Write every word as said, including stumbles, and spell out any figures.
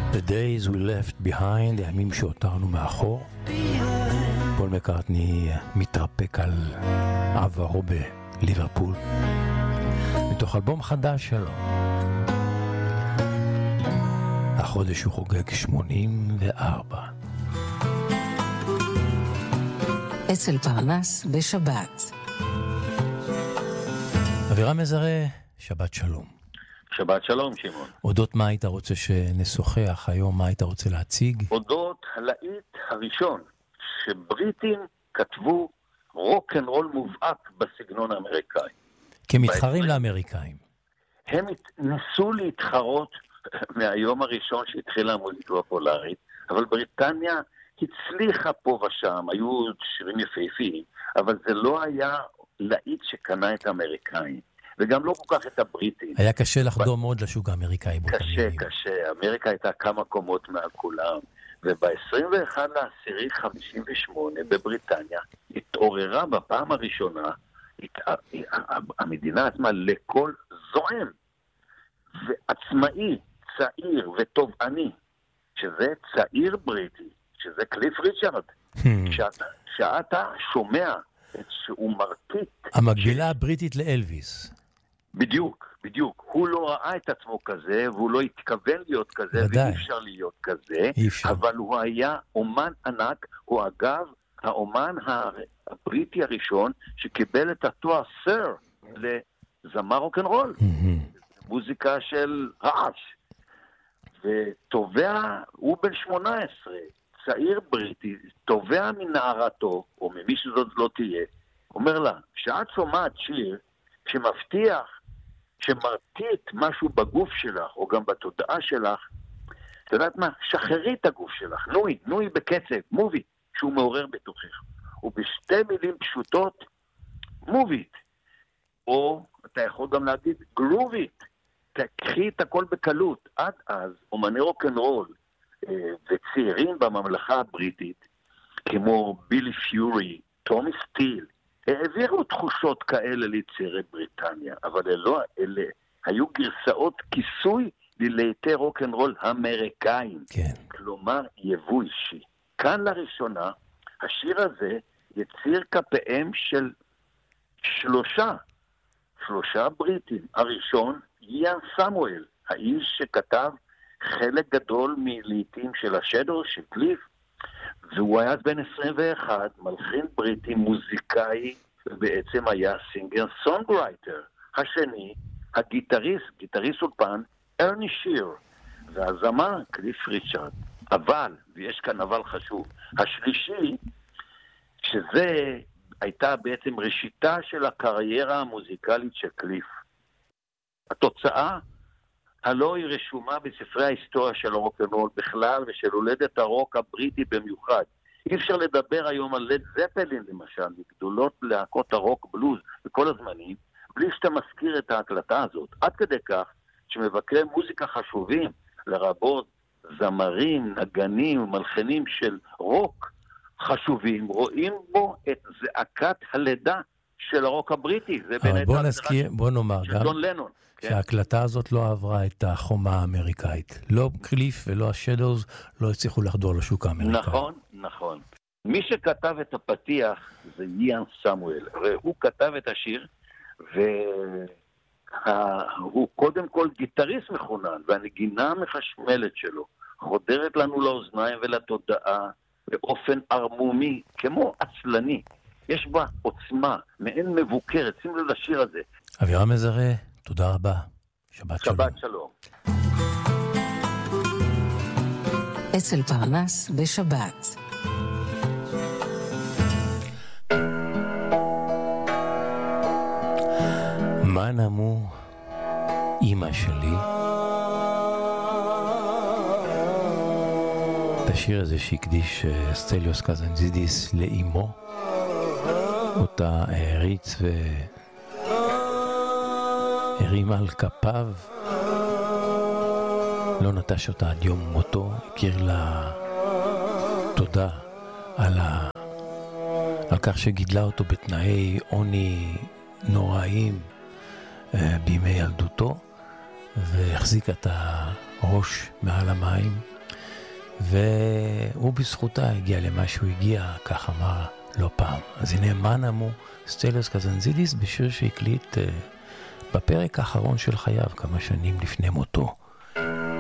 The days we left behind, הימים שהותרנו מאחור. פול מקרטני מתרפק על עברו בליברפול מתוך אלבום חדש שלו. החודש הוא חוגג שמונים וארבע. אצל פרנס בשבת. אבירם מזרה, שבת שלום. שבת שלום, שמעון. אודות מה היית רוצה שנשוחח היום, מה היית רוצה להציג? אודות הלהיט הראשון שבריטים כתבו רוק אנד רול מובהק בסגנון האמריקאי. כמתחרים לאמריקאים. הם ניסו להתחרות מהיום הראשון שהתחילה המוזיקה הפולרית, אבל בריטניה הצליחה פה ושם, היו שירים יפהפיים, אבל זה לא היה להיט שקנה את האמריקאים. וגם לא כל כך את הבריטים. היה קשה לחדור מאוד לשוק האמריקאי. קשה, קשה. אמריקה הייתה כמה קומות מעל כולם. וב-עשרים ואחד לעשירי חמישים ושמונה בבריטניה התעוררה בפעם הראשונה המדינה עצמה לקול זועם ועצמאי, צעיר וטובעני, שזה צעיר בריטי, שזה קליף ריצ'ארד. כשאתה שומע שהוא מרטיט... המקבילה הבריטית לאלוויס. בדיוק, בדיוק. הוא לא ראה את עצמו כזה, והוא לא התכוון להיות כזה, ואי אפשר להיות כזה, אבל הוא היה אומן ענק, הוא אגב האומן הבריטי הראשון, שקיבל את התואר סר לזמר רוק אנד רול, מוזיקה של רעש. וטובע, הוא בן שמונה עשרה, צעיר בריטי, טובע מנערתו, או ממי שזאת לא תהיה, אומר לה, כשאת שומעת שיר, שמבטיח, שמרטיט משהו בגוף שלך, או גם בתודעה שלך, את יודעת מה? שחררי את הגוף שלך, נוי, נוי בקצב, מובי, שהוא מעורר בתוכך. ובשתי מילים פשוטות, מובית. או, אתה יכול גם להגיד, גרובית. תקחי את הכל בקלות. עד אז, אומני רוק אנד רול, וצעירים בממלכה הבריטית, כמו בילי פיורי, טומי סטיל, העבירו תחושות כאלה לצעירי בריטניה, אבל אלו, אלה היו גרסאות כיסוי ללהיטי רוק אנד רול אמריקאים. כן. כלומר, יבוא אישי. כאן לראשונה, השיר הזה יציר כפיהם של שלושה, שלושה בריטים. הראשון, איאן סמואל, האיש שכתב חלק גדול מלהיטים של השדו, של קליף, והוא היה בן עשרים ואחת, מלחין בריטי, מוזיקאי, ובעצם היה סינגר סונגרייטר. השני, הגיטריסט, גיטריסט אולפן, ארני שיר, והזמר קליף ריצ'ארד. אבל, ויש כאן אבל חשוב, השלישי, שזה הייתה בעצם ראשיתה של הקריירה המוזיקלית של קליף. התוצאה, הלא היא רשומה בספרי ההיסטוריה של הרוק אנד רול בכלל, ושל הולדת הרוק הבריטי במיוחד. אי אפשר לדבר היום על לד זפלין למשל, מגדולות להקות הרוק בלוז בכל הזמנים, בלי שאתה מזכיר את ההקלטה הזאת. עד כדי כך שמבקרי מוזיקה חשובים, לרבות זמרים, נגנים, מלחנים של רוק חשובים, רואים בו את זעקת הלידה של הרוק הבריטי. אבל בוא נזכיר, בוא נאמר גם... ג'ון לנון. שההקלטה הזאת לא עברה את החומה האמריקאית. לא קליף ולא השדוז לא הצליחו לחדור לשוק האמריקאי. נכון, נכון. מי שכתב את הפתיח זה איאן סמואל. הוא כתב את השיר, והוא קודם כל גיטריסט מכונן, והנגינה המחשמלת שלו חודרת לנו לאוזניים ולתודעה באופן ערמומי, כמו עצלני. יש בה עוצמה, מעין מבוקרת. שימו לב לשיר הזה. אבירם מזרה, תודה רבה. שבת שלום. שבת שלום. אצל פרנס בשבת. מה נמו אמא שלי? את השיר הזה שהקדיש סטליוס קזנזידיס לאמו, אותה העריץ ו... הרים על כפיו, לא נטש אותה עד יום מותו, הכיר לה תודה על, ה... על כך שגידלה אותו בתנאי עוני נוראים בימי ילדותו, והחזיקה את הראש מעל המים והוא בזכותה הגיע למה שהוא הגיע, כך אמר לא פעם. אז הנה מנאמו סטליוס קזנזידיס בשיר שהקליט בפרק האחרון של חייו, כמה שנים לפני מותו.